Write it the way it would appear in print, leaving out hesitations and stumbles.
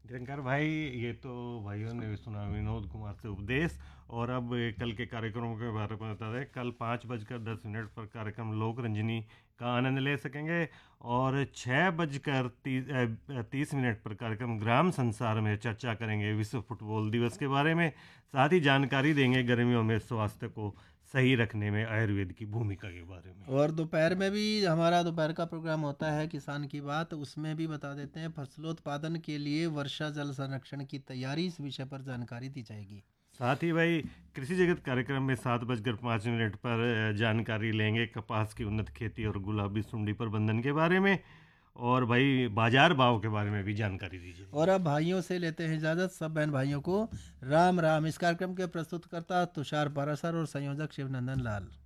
निरंकार भाई, ये तो भाइयों ने भी सुना विनोद कुमार से उपदेश। और अब कल के कार्यक्रमों के बारे में बता दें, कल 5:10 पर कार्यक्रम लोक रंजनी का आनंद ले सकेंगे। और 6:30 पर कार्यक्रम ग्राम संसार में चर्चा करेंगे विश्व फुटबॉल दिवस के बारे में। साथ ही जानकारी देंगे गर्मियों में स्वास्थ्य को सही रखने में आयुर्वेद की भूमिका के बारे में। और दोपहर में भी हमारा दोपहर का प्रोग्राम होता है किसान की बात, उसमें भी बता देते हैं फसलोत्पादन के लिए वर्षा जल संरक्षण की तैयारी, इस विषय पर जानकारी दी जाएगी। साथ ही भाई कृषि जगत कार्यक्रम में 7:05 पर जानकारी लेंगे कपास की उन्नत खेती और गुलाबी सुंडी प्रबंधन के बारे में। और भाई बाजार भाव के बारे में भी जानकारी दीजिए। और अब भाइयों से लेते हैं इजाज़त, सब बहन भाइयों को राम राम। इस कार्यक्रम के प्रस्तुतकर्ता तुषार पारासर और संयोजक शिवनंदन लाल।